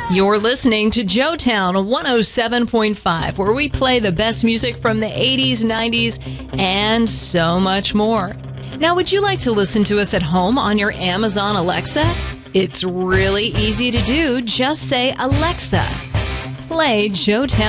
You're listening to Joetown 107.5, where we play the best music from the 80s, 90s, and so much more. Now, would you like to listen to us at home on your Amazon Alexa? It's really easy to do. Just say, Alexa, play Joetown.